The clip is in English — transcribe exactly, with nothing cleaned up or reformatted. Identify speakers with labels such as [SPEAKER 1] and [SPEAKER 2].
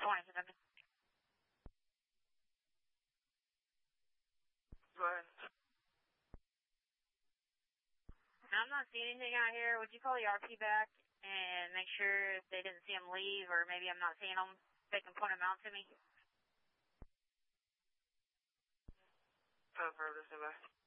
[SPEAKER 1] twenty, Kentucky.
[SPEAKER 2] Go ahead.
[SPEAKER 1] I'm not seeing anything out here. Would you call the R P back and make sure if they didn't see him leave, or maybe I'm not seeing them, they can point them out to me?
[SPEAKER 2] ten for this, bye.